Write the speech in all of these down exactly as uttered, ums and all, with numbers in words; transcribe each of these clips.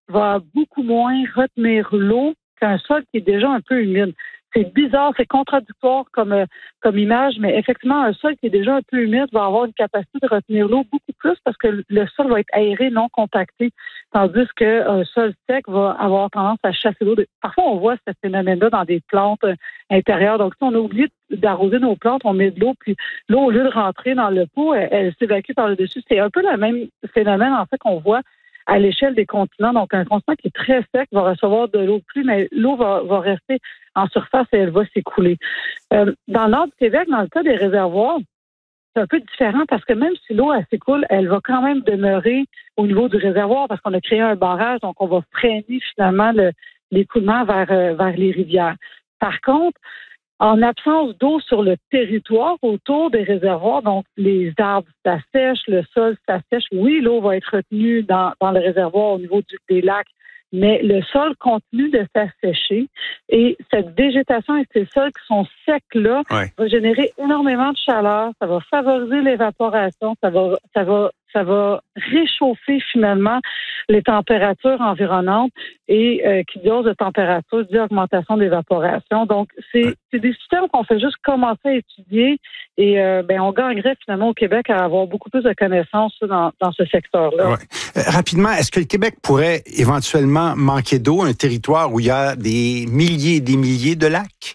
va beaucoup moins retenir l'eau qu'un sol qui est déjà un peu humide. C'est bizarre, c'est contradictoire comme, euh, comme image, mais effectivement, un sol qui est déjà un peu humide va avoir une capacité de retenir l'eau beaucoup plus parce que le sol va être aéré, non compacté, tandis qu'un sol sec va avoir tendance à chasser l'eau. Parfois, on voit ce phénomène-là dans des plantes euh, intérieures. Donc, si on a oublié d'arroser nos plantes, on met de l'eau, puis l'eau, au lieu de rentrer dans le pot, elle, elle s'évacue par le dessus. C'est un peu le même phénomène, en fait, qu'on voit à l'échelle des continents. Donc, un continent qui est très sec va recevoir de l'eau de pluie, mais l'eau va, va rester en surface et elle va s'écouler. Euh, dans le nord du Québec, dans le cas des réservoirs, c'est un peu différent parce que même si l'eau, elle s'écoule, elle va quand même demeurer au niveau du réservoir parce qu'on a créé un barrage, donc on va freiner finalement le, l'écoulement vers, euh, vers les rivières. Par contre, en absence d'eau sur le territoire autour des réservoirs, donc les arbres s'assèchent, le sol s'assèche, oui, l'eau va être retenue dans, dans le réservoir au niveau du, des lacs, mais le sol continue de s'assécher et cette végétation et ces sols qui sont secs-là ouais. va générer énormément de chaleur, ça va favoriser l'évaporation, ça va, ça va, ça va réchauffer finalement les températures environnantes et euh, qui dit hausse de température dit augmentation d'évaporation. Donc, c'est, ouais. c'est des systèmes qu'on fait juste commencer à étudier et euh, ben on gagnerait finalement au Québec à avoir beaucoup plus de connaissances dans, dans ce secteur-là. Ouais. Euh, rapidement, est-ce que le Québec pourrait éventuellement manquer d'eau, un territoire où il y a des milliers et des milliers de lacs?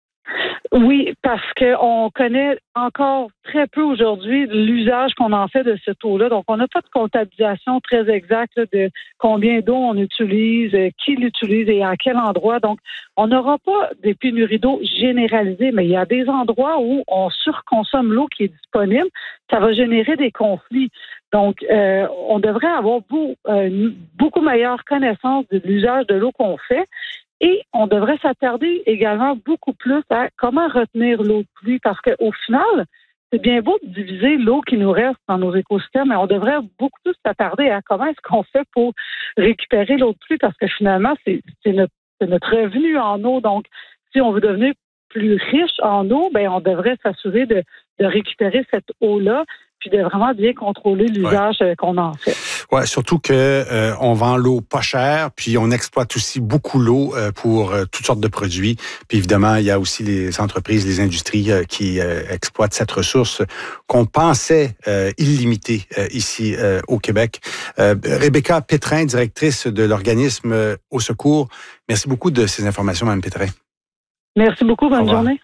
Oui, parce qu'on connaît encore très peu aujourd'hui l'usage qu'on en fait de cette eau-là. Donc, on n'a pas de comptabilisation très exacte là, de combien d'eau on utilise, qui l'utilise et à quel endroit. Donc, on n'aura pas des pénuries d'eau généralisées, mais il y a des endroits où on surconsomme l'eau qui est disponible. Ça va générer des conflits. Donc, euh, on devrait avoir beaucoup, euh, beaucoup meilleure connaissance de l'usage de l'eau qu'on fait. Et on devrait s'attarder également beaucoup plus à comment retenir l'eau de pluie parce qu'au final, c'est bien beau de diviser l'eau qui nous reste dans nos écosystèmes, mais on devrait beaucoup plus s'attarder à comment est-ce qu'on fait pour récupérer l'eau de pluie parce que finalement, c'est, c'est, notre, c'est notre revenu en eau. Donc, si on veut devenir plus riche en eau, ben on devrait s'assurer de, de récupérer cette eau-là puis de vraiment bien contrôler l'usage ouais. qu'on en fait. Ouais, surtout que euh, on vend l'eau pas cher, puis on exploite aussi beaucoup l'eau euh, pour euh, toutes sortes de produits. Puis évidemment, il y a aussi les entreprises, les industries euh, qui euh, exploitent cette ressource qu'on pensait euh, illimitée euh, ici euh, au Québec. Euh, Rebecca Pétrin, directrice de l'organisme euh, Au Secours, merci beaucoup de ces informations, Mme Pétrin. Merci beaucoup, bonne journée.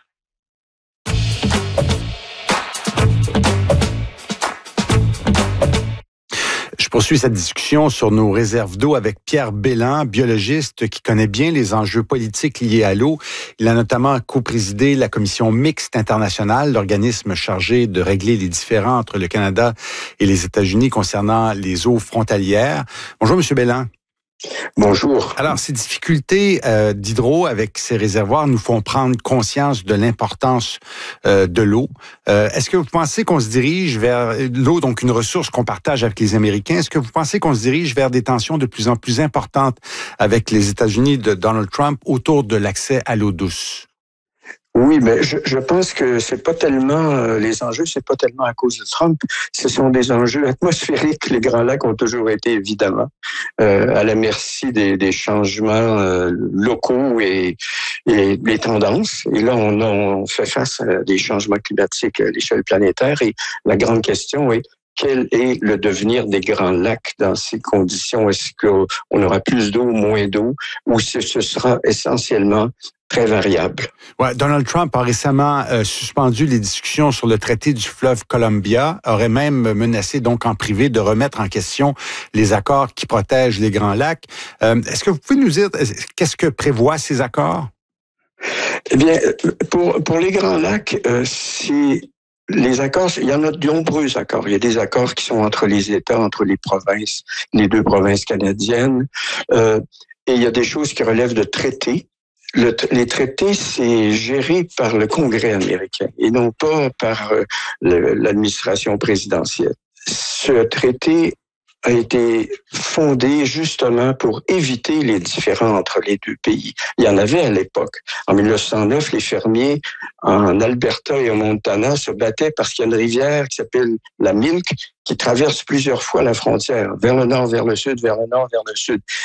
Je poursuis cette discussion sur nos réserves d'eau avec Pierre Belland, biologiste qui connaît bien les enjeux politiques liés à l'eau. Il a notamment coprésidé la commission mixte internationale, l'organisme chargé de régler les différends entre le Canada et les États-Unis concernant les eaux frontalières. Bonjour, Monsieur Belland. Bonjour. Alors, ces difficultés euh, d'hydro avec ces réservoirs nous font prendre conscience de l'importance euh, de l'eau. Euh, est-ce que vous pensez qu'on se dirige vers l'eau, donc une ressource qu'on partage avec les Américains, est-ce que vous pensez qu'on se dirige vers des tensions de plus en plus importantes avec les États-Unis de Donald Trump autour de l'accès à l'eau douce? Oui, mais je, je pense que c'est pas tellement euh, les enjeux, c'est pas tellement à cause de Trump. Ce sont des enjeux atmosphériques. Les Grands Lacs ont toujours été évidemment euh, à la merci des, des changements euh, locaux et, et les tendances. Et là, on, on fait face à des changements climatiques à l'échelle planétaire. Et la grande question est quel est le devenir des Grands Lacs dans ces conditions? Est-ce qu'on aura plus d'eau, moins d'eau, ou ce, ce sera essentiellement très variable? Ouais, Donald Trump a récemment euh, suspendu les discussions sur le traité du fleuve Columbia, aurait même menacé donc en privé de remettre en question les accords qui protègent les Grands Lacs. Euh, est-ce que vous pouvez nous dire qu'est-ce que prévoient ces accords? Eh bien, pour, pour les Grands Lacs, euh, c'est les accords, il y en a de nombreux accords. Il y a des accords qui sont entre les États, entre les provinces, les deux provinces canadiennes, euh, et il y a des choses qui relèvent de traités. Le, les traités, c'est géré par le Congrès américain et non pas par euh, le, l'administration présidentielle. Ce traité a été fondé justement pour éviter les différends entre les deux pays. Il y en avait à l'époque. En mille neuf cent neuf, les fermiers en Alberta et au Montana se battaient parce qu'il y a une rivière qui s'appelle la Milk qui traverse plusieurs fois la frontière, vers le nord, vers le sud, vers le nord, vers le sud.